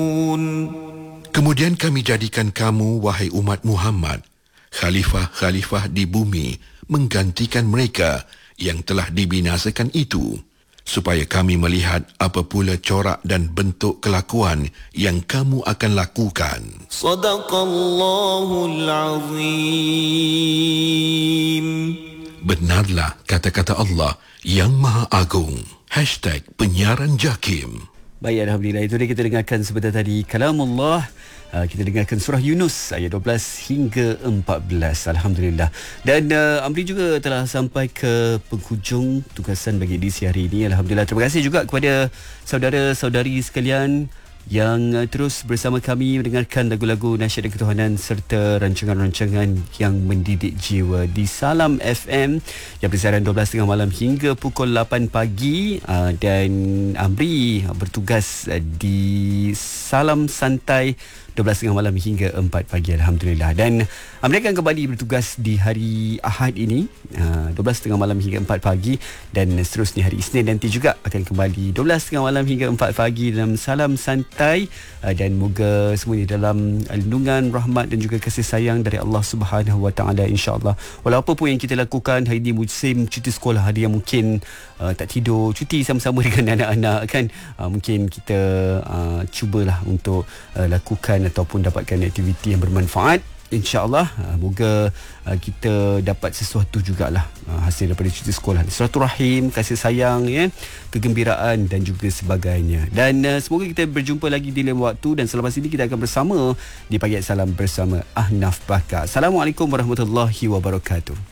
Kemudian kami jadikan kamu, wahai umat Muhammad, khalifah-khalifah di bumi menggantikan mereka yang telah dibinasakan itu, supaya kami melihat apa pula corak dan bentuk kelakuan yang kamu akan lakukan. Sadaqallahul Azim. Benarlah kata-kata Allah yang Maha Agung. #penyiaran JAKIM. Baik, Alhamdulillah. Itu dia kita dengarkan sebentar tadi Kalamullah. Kita dengarkan surah Yunus ayat 12 hingga 14. Alhamdulillah. Dan Amri juga telah sampai ke penghujung tugasan bagi edisi hari ini. Alhamdulillah. Terima kasih juga kepada saudara-saudari sekalian yang terus bersama kami mendengarkan lagu-lagu nasyid dan ketuhanan serta rancangan-rancangan yang mendidik jiwa di Salam FM yang bersiaran 12.30 malam hingga pukul 8 pagi, dan Amri bertugas di Salam Santai 12.30 malam hingga 4 pagi. Alhamdulillah. Dan Amri akan kembali bertugas di hari Ahad ini 12.30 malam hingga 4 pagi, dan seterusnya hari Isnin nanti juga akan kembali 12.30 malam hingga 4 pagi dalam Salam Santai, dan moga semuanya dalam lindungan, rahmat dan juga kasih sayang dari Allah Subhanahu Wa Taala, insya-Allah. Walau apa pun yang kita lakukan hari ini, musim cuti sekolah, ada yang mungkin tak tidur, cuti sama-sama dengan anak-anak kan, mungkin kita cubalah untuk lakukan ataupun dapatkan aktiviti yang bermanfaat, insya-Allah. Moga kita dapat sesuatu jugalah hasil daripada cuti sekolah, silaturahim, kasih sayang, ya, kegembiraan dan juga sebagainya. Dan semoga kita berjumpa lagi di lain waktu, dan selepas ini kita akan bersama di Pagi Salam bersama Ahnaf Bakar. Assalamualaikum warahmatullahi wabarakatuh.